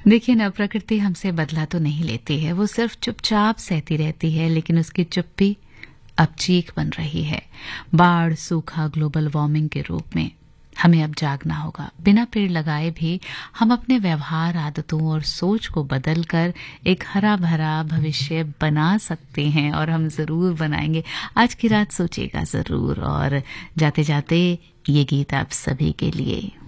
देखिए ना, प्रकृति हमसे बदला तो नहीं लेती है, वो सिर्फ चुपचाप सहती रहती है, लेकिन उसकी चुप्पी अब चीख बन रही है। बाढ़, सूखा, ग्लोबल वार्मिंग के रूप में हमें अब जागना होगा। बिना पेड़ लगाए भी हम अपने व्यवहार, आदतों और सोच को बदलकर एक हरा भरा भविष्य बना सकते हैं, और हम जरूर बनाएंगे। आज की रात सोचिएगा जरूर। और जाते जाते ये गीत आप सभी के लिए।